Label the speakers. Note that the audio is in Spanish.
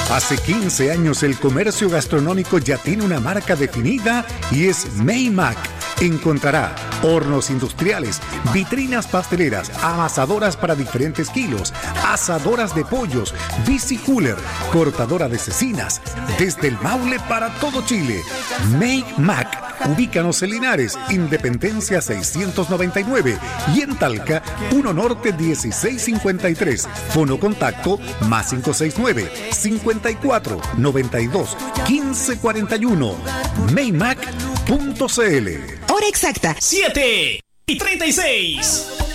Speaker 1: Hace 15 años el comercio gastronómico ya tiene una marca definida y es Maymac. Encontrará hornos industriales, vitrinas pasteleras, amasadoras para diferentes kilos, asadoras de pollos, bicicooler, cortadora de cecinas, desde el Maule para todo Chile. Maymac. Ubícanos en Linares, Independencia 699 y en Talca, 1 Norte 1653. Fono contacto más 569 54 92 15 41. Maymac.cl.
Speaker 2: Hora exacta,
Speaker 3: 7:36.